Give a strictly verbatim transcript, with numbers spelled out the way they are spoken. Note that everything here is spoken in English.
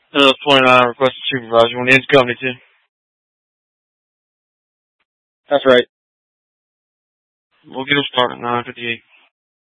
Uh, twenty-nine, requested supervisor. When is company two? That's right. We'll get them started at nine fifty-eight.